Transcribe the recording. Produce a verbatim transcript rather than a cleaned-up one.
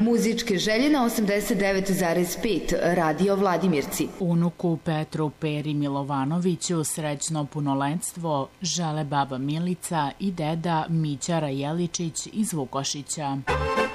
Muzičke želje na osamdeset devet zarez pet Radio Vladimirci. Unuku Petru Peri Milovanoviću srećno punoletstvo žele baba Milica i deda Mića Rajeličić iz Vukošića.